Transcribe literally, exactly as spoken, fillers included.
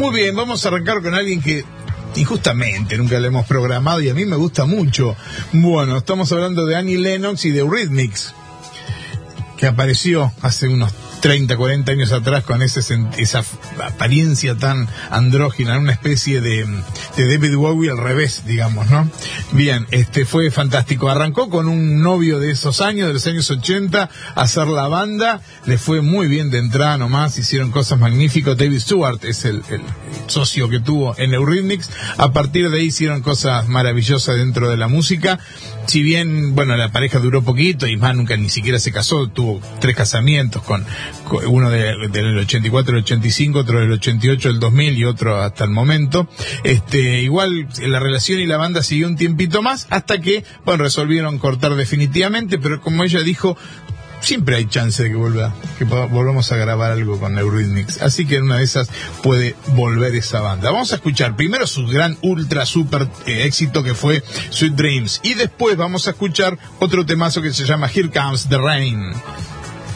Muy bien, vamos a arrancar con alguien que injustamente nunca le hemos programado y a mí me gusta mucho. Bueno, estamos hablando de Annie Lennox y de Eurythmics, que apareció hace unos treinta, cuarenta años atrás con ese, esa apariencia tan andrógina, una especie de, de David Bowie al revés, digamos, ¿no? Bien, este fue fantástico. Arrancó con un novio de esos años, de los años ochenta, a hacer la banda. Le fue muy bien de entrada nomás, hicieron cosas magníficas. David Stewart es el, el socio que tuvo en Eurythmics. A partir de ahí hicieron cosas maravillosas dentro de la música. Si bien, bueno, la pareja duró poquito y más nunca ni siquiera se casó, tuvo tres casamientos con uno de, del ochenta y cuatro, el ochenta y cinco, otro del ochenta y ocho, el dos mil y otro hasta el momento. Este, igual la relación y la banda siguió un tiempito más hasta que, bueno, resolvieron cortar definitivamente, pero como ella dijo, siempre hay chance de que vuelva, que volvamos a grabar algo con Eurythmics. Así que en una de esas puede volver esa banda. Vamos a escuchar primero su gran ultra super eh, éxito que fue Sweet Dreams. Y después vamos a escuchar otro temazo que se llama Here Comes the Rain.